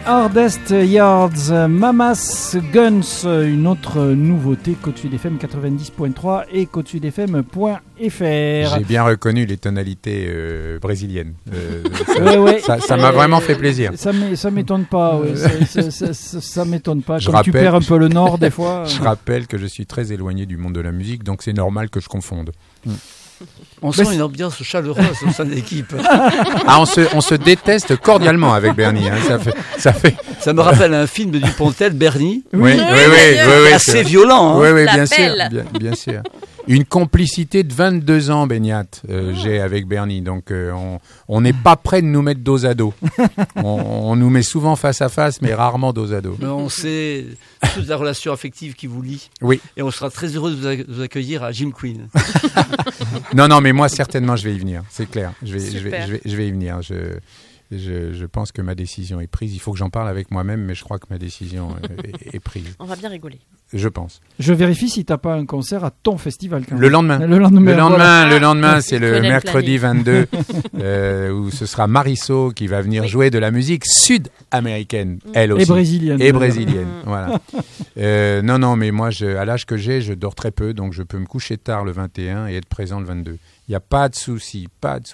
Hardest Yards, Mamas Guns, une autre nouveauté, Côte Sud FM 90.3 et côtesudfm.fr. J'ai bien reconnu les tonalités brésiliennes. Ça m'a vraiment fait plaisir. Ça m'étonne pas, ouais. Ça m'étonne pas. Tu perds un peu le nord des fois. Je rappelle que je suis très éloigné du monde de la musique, donc c'est normal que je confonde. On sent une ambiance chaleureuse au sein de l'équipe. Ah, on se déteste cordialement avec Bernie. Hein. Ça me rappelle un film du Pontel, Bernie. Oui, assez violent. Hein. Oui, bien sûr. Une complicité de 22 ans, Beignat, j'ai avec Bernie. Donc, on n'est pas prêt de nous mettre dos à dos. On nous met souvent face à face, mais rarement dos à dos. Mais on sait toute la relation affective qui vous lie. Oui. Et on sera très heureux de vous accueillir à Jim Queen. Non, mais moi, certainement, je vais y venir. C'est clair. Je vais y venir. Je pense que ma décision est prise. Il faut que j'en parle avec moi-même, mais je crois que ma décision est prise. On va bien rigoler. Je pense. Je vérifie si tu n'as pas un concert à ton festival. Quand même. Le lendemain, c'est le mercredi 22, où ce sera Marisso qui va venir jouer de la musique sud-américaine, elle aussi. Et brésilienne. Voilà. Non, mais moi, à l'âge que j'ai, je dors très peu, donc je peux me coucher tard le 21 et être présent le 22. Il n'y a pas de souci,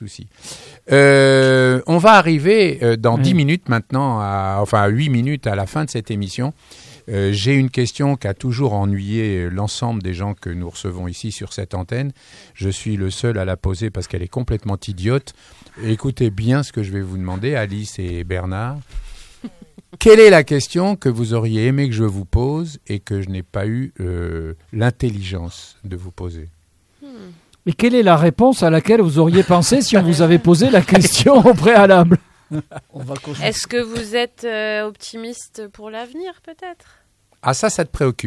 On va arriver dans 10 minutes maintenant, à 8 minutes à la fin de cette émission. J'ai une question qui a toujours ennuyé l'ensemble des gens que nous recevons ici sur cette antenne. Je suis le seul à la poser parce qu'elle est complètement idiote. Écoutez bien ce que je vais vous demander, Alice et Bernard. Quelle est la question que vous auriez aimé que je vous pose et que je n'ai pas eu l'intelligence de vous poser ? Et quelle est la réponse à laquelle vous auriez pensé si on vous avait posé la question au préalable ? Est-ce que vous êtes optimiste pour l'avenir, peut-être ? Ah, ça te préoccupe ?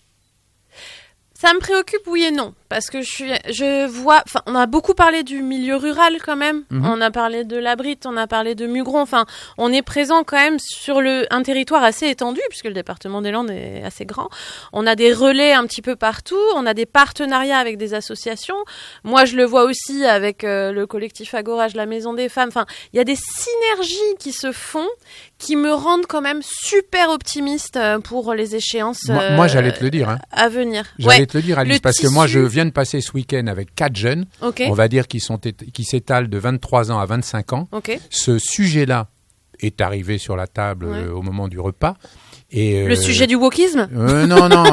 Ça me préoccupe, oui et non, parce que je vois, on a beaucoup parlé du milieu rural quand même, on a parlé de la Brite, on a parlé de Mugron, on est présent quand même sur un territoire assez étendu, puisque le département des Landes est assez grand. On a des relais un petit peu partout, on a des partenariats avec des associations. Moi, je le vois aussi avec le collectif Agorage, la Maison des Femmes. Il y a des synergies qui se font, qui me rendent quand même super optimiste pour les échéances moi j'allais te le dire, à venir. J'allais te le dire, Alice, parce que moi je viens de passer ce week-end avec 4 jeunes, on va dire qui s'étalent de 23 ans à 25 ans. Ce sujet-là est arrivé sur la table au moment du repas. Et, le sujet du wokisme ? Non,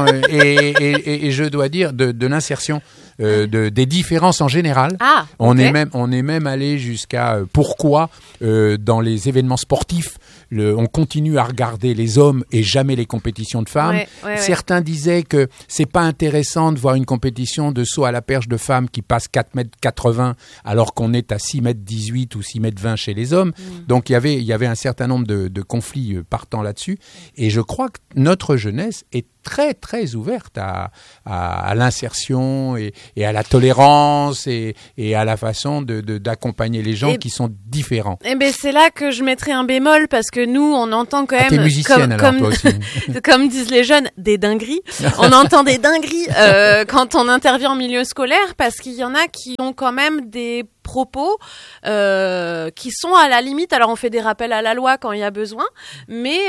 et je dois dire de l'insertion des différences en général. On est même allé jusqu'à pourquoi dans les événements sportifs on continue à regarder les hommes et jamais les compétitions de femmes. Certains disaient que c'est pas intéressant de voir une compétition de saut à la perche de femmes qui passe 4,80 m alors qu'on est à 6,18 m ou 6,20 m chez les hommes. Donc il y avait un certain nombre de conflits partant là-dessus. Et je crois que notre jeunesse est très très ouverte à l'insertion et à la tolérance et à la façon d'accompagner les gens qui sont différents. Et c'est là que je mettrais un bémol, parce que nous on entend quand même, t'es musicienne alors toi aussi. Comme disent les jeunes, des dingueries. On entend des dingueries quand on intervient en milieu scolaire, parce qu'il y en a qui ont quand même des propos qui sont à la limite. Alors on fait des rappels à la loi quand il y a besoin, mais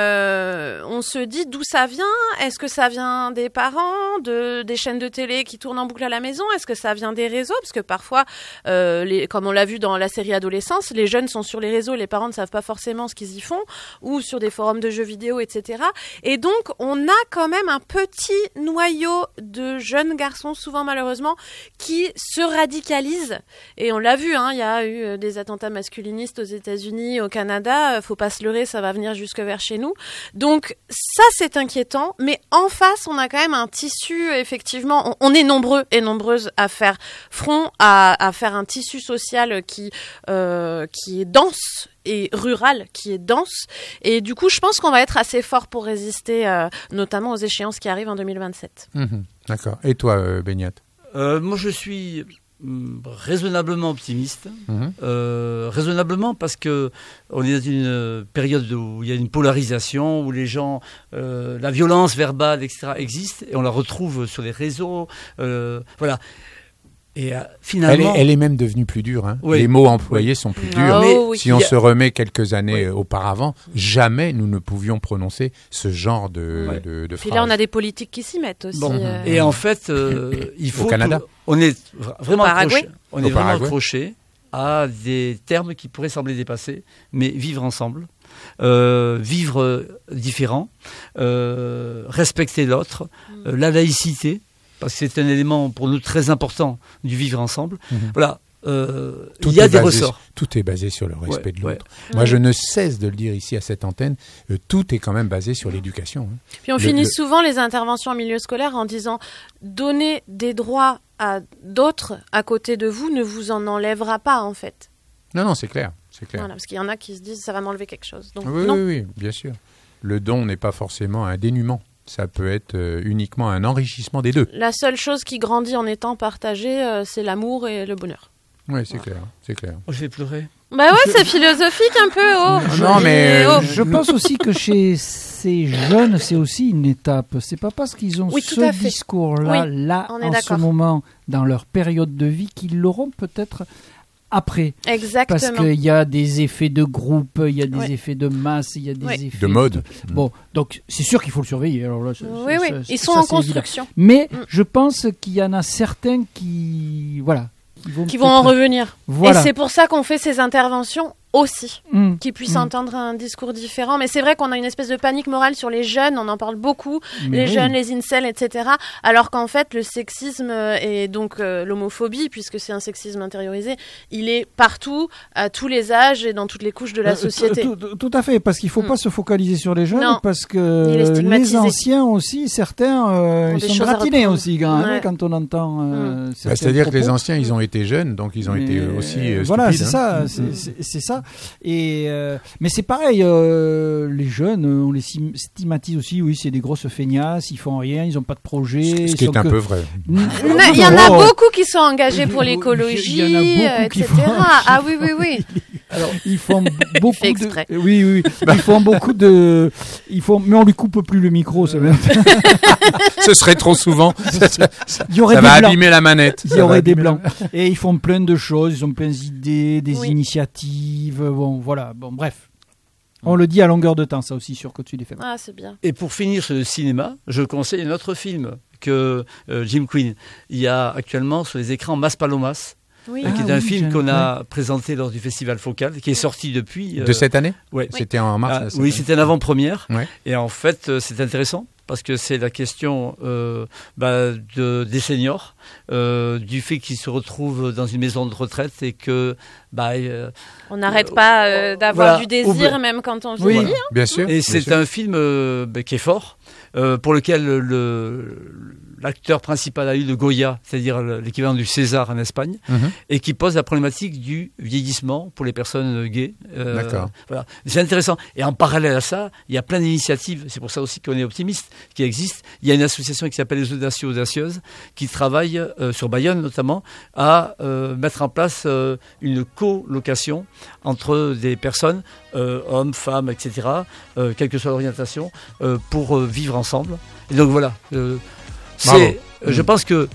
on se dit d'où ça vient. Est-ce que ça vient des parents, des chaînes de télé qui tournent en boucle à la maison? Est-ce que ça vient des réseaux? Parce que parfois, comme on l'a vu dans la série Adolescence, les jeunes sont sur les réseaux, les parents ne savent pas forcément ce qu'ils y font, ou sur des forums de jeux vidéo, etc. Et donc on a quand même un petit noyau de jeunes garçons, souvent malheureusement, qui se radicalisent. Et on l'a vu, il y a eu des attentats masculinistes aux États-Unis, au Canada. Faut pas se leurrer, ça va venir jusque vers chez nous. Donc ça, c'est inquiétant. Mais en face, on a quand même un tissu, effectivement. On est nombreux et nombreuses à faire front, à faire un tissu social qui est dense et rural, qui est dense. Et du coup, je pense qu'on va être assez fort pour résister, notamment aux échéances qui arrivent en 2027. D'accord. Et toi, Beignat ? Moi, je suis raisonnablement optimiste, raisonnablement parce que on est dans une période où il y a une polarisation, où les gens, la violence verbale, etc. existe, et on la retrouve sur les réseaux. Voilà. Et finalement, elle est même devenue plus dure. Hein. Oui. Les mots employés sont plus durs. Mais si on se remet quelques années auparavant, jamais nous ne pouvions prononcer ce genre de Puis phrase. là, on a des politiques qui s'y mettent aussi. Et en fait, il faut... Au Canada. On est vraiment accroché à des termes qui pourraient sembler dépassés, mais vivre ensemble, vivre différent, respecter l'autre, la laïcité, parce que c'est un élément pour nous très important du vivre ensemble. Voilà. Il y a des ressorts. Tout est basé sur le respect de l'autre. Moi, je ne cesse de le dire ici à cette antenne, tout est quand même basé sur l'éducation. Hein. Puis on finit souvent les interventions en milieu scolaire en disant « donner des droits à d'autres à côté de vous ne vous en enlèvera pas, en fait. » Non, c'est clair. Voilà, parce qu'il y en a qui se disent « ça va m'enlever quelque chose ». Donc, oui, bien sûr. Le don n'est pas forcément un dénuement. Ça peut être uniquement un enrichissement des deux. La seule chose qui grandit en étant partagée, c'est l'amour et le bonheur. Oui, c'est clair. Je vais pleurer. Bah ouais, c'est philosophique un peu. Non, mais je pense aussi que chez ces jeunes, c'est aussi une étape. C'est pas parce qu'ils ont ce discours-là, en ce moment, dans leur période de vie, qu'ils l'auront peut-être après. Exactement. Parce qu'il y a des effets de groupe, il y a des effets de masse, il y a des effets de mode. Bon, donc c'est sûr qu'il faut le surveiller. Alors là, ils sont en construction. Évident. Mais je pense qu'il y en a certains qui vont en revenir. Voilà. Et c'est pour ça qu'on fait ces interventions aussi, qui puissent entendre un discours différent. Mais c'est vrai qu'on a une espèce de panique morale sur les jeunes, on en parle beaucoup, jeunes, les incels, etc. Alors qu'en fait, le sexisme et donc l'homophobie, puisque c'est un sexisme intériorisé, il est partout, à tous les âges et dans toutes les couches de la société. Tout à fait, parce qu'il ne faut pas se focaliser sur les jeunes, parce que les anciens aussi, certains, ils sont gratinés aussi quand on entend c'est-à-dire que les anciens, ils ont été jeunes, donc ils ont été aussi voilà, stupides. C'est ça. Et mais c'est pareil, les jeunes, on les stigmatise aussi. Oui, c'est des grosses feignasses, ils font rien, ils n'ont pas de projet. Ce qui est un peu vrai. Il y en a beaucoup qui sont engagés pour l'écologie, etc. Ah oui. Alors, ils font beaucoup fait exprès. Oui. Ils font beaucoup de. Mais on lui coupe plus le micro, ça va. Ce serait trop souvent. Ça va abîmer la manette. Il y aurait des blancs. Et ils font plein de choses, ils ont plein d'idées, des initiatives. Bon, voilà. Bon, bref. On le dit à longueur de temps, ça aussi, sur Côte Sud FM. Ah, c'est bien. Et pour finir sur le cinéma, je conseille un autre film que Jim Quinn. Il y a actuellement sur les écrans Maspalomas. Qui est un film qu'on a présenté lors du Festival Focal, qui est sorti depuis... De cette année ? Oui. C'était en mars. Oui, c'était une avant-première. Ouais. Et en fait, c'est intéressant, parce que c'est la question des seniors, du fait qu'ils se retrouvent dans une maison de retraite et que... on n'arrête pas d'avoir du désir, même quand on vieillit. Oui, bien sûr. Et c'est un film qui est fort, pour lequel l'acteur principal a eu le Goya, c'est-à-dire l'équivalent du César en Espagne, et qui pose la problématique du vieillissement pour les personnes gays. D'accord. Voilà. C'est intéressant. Et en parallèle à ça, il y a plein d'initiatives, c'est pour ça aussi qu'on est optimiste, qui existent. Il y a une association qui s'appelle les Audacieux Audacieuses, qui travaille sur Bayonne notamment, à mettre en place une colocation entre des personnes, hommes, femmes, etc., quelle que soit l'orientation, pour vivre ensemble. Et donc voilà. Je pense que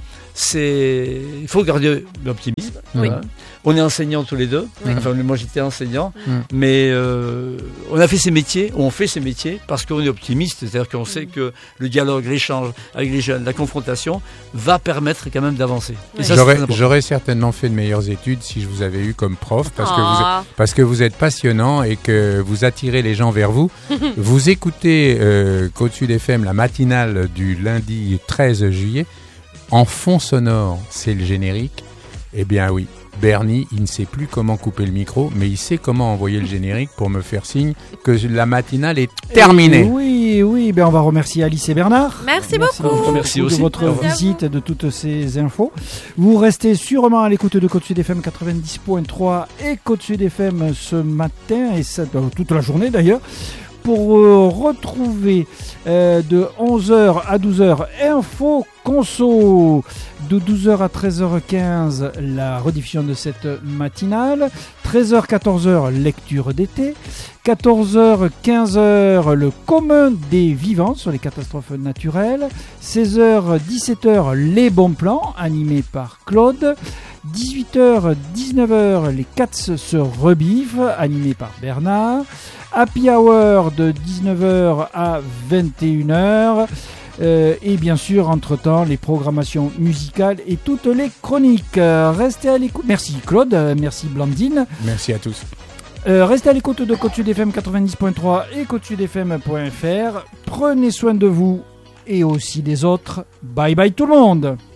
il faut garder l'optimisme. Oui. On est enseignants tous les deux. Oui. Enfin, moi j'étais enseignant, mais on a fait ces métiers, on fait ces métiers parce qu'on est optimiste, c'est-à-dire qu'on sait que le dialogue, l'échange avec les jeunes, la confrontation va permettre quand même d'avancer. Oui. J'aurais certainement fait de meilleures études si je vous avais eu comme prof, parce que vous êtes passionnant et que vous attirez les gens vers vous. Vous écoutez Côte Sud FM, la matinale du lundi 13 juillet. En fond sonore, c'est le générique. Eh bien oui, Bernie, il ne sait plus comment couper le micro, mais il sait comment envoyer le générique pour me faire signe que la matinale est terminée. Oui, on va remercier Alice et Bernard. Merci beaucoup. Merci de votre visite, de toutes ces infos. Vous restez sûrement à l'écoute de Côte Sud FM 90.3 et Côte Sud FM ce matin, et toute la journée d'ailleurs, pour retrouver de 11h à 12h Info Conso. De 12h à 13h15, la rediffusion de cette matinale. 13h-14h, lecture d'été. 14h-15h, le commun des vivants sur les catastrophes naturelles. 16h-17h, les bons plans, animés par Claude. 18h-19h, les Cats se rebiffent, animés par Bernard. Happy Hour de 19h à 21h. Et bien sûr, entre-temps, les programmations musicales et toutes les chroniques. Restez à l'écoute. Merci Claude, merci Blandine. Merci à tous. Restez à l'écoute de Côte Sud FM 90.3 et côtesudfm.fr. Prenez soin de vous et aussi des autres. Bye bye tout le monde.